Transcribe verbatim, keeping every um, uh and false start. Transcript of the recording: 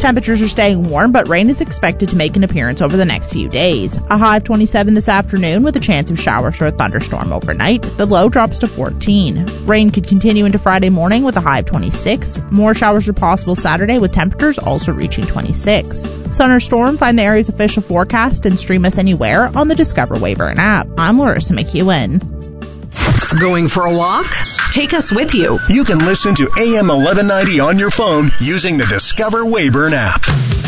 Temperatures are staying warm, but rain is expected to make an appearance over the next few days. A high of twenty-seven this afternoon with a chance of showers or a thunderstorm overnight. The low drops to fourteen. Rain could continue into Friday morning with a high of twenty-six. More showers are possible Saturday with temperatures also reaching twenty-six. Sun or storm, find the area's official forecast and stream us anywhere on the Discover Weyburn app. I'm Larissa McEwen. Going for a walk? Take us with you. You can listen to A M eleven ninety on your phone using the Discover Weyburn app.